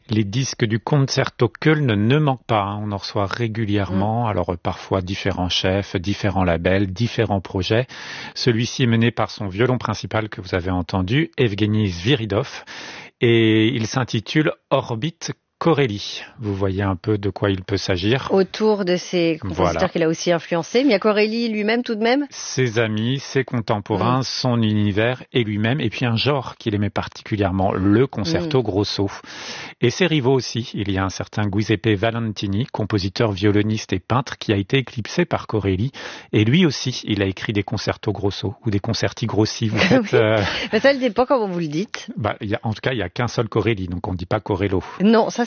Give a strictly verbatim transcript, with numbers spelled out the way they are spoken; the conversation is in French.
Les disques du Concerto Köln ne manquent pas, hein. On en reçoit régulièrement, mmh. alors euh, parfois différents chefs, différents labels, différents projets. Celui-ci est mené par son violon principal que vous avez entendu, Evgeny Sviridov, et il s'intitule Orbit Corelli. Vous voyez un peu de quoi il peut s'agir. Autour de ces compositeurs voilà. qu'il a aussi influencés, mais il y a Corelli lui-même tout de même. Ses amis, ses contemporains, mmh. son univers et lui-même, et puis un genre qu'il aimait particulièrement, le concerto mmh. grosso. Et ses rivaux aussi. Il y a un certain Giuseppe Valentini, compositeur, violoniste et peintre, qui a été éclipsé par Corelli. Et lui aussi, il a écrit des concertos grosso ou des concerti grossi. Vous faites, oui. euh... Ça ne dépend comment vous le dites. Bah, y a, en tout cas, il n'y a qu'un seul Corelli, donc on ne dit pas Corello. Non, ça